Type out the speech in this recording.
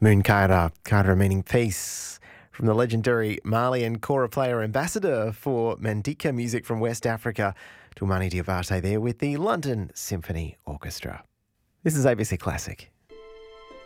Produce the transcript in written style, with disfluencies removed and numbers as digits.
Moon Kaira, Kaira meaning peace, from the legendary Malian kora player ambassador for Mandika music from West Africa, Toumani Diabate there with the London Symphony Orchestra. This is ABC Classic.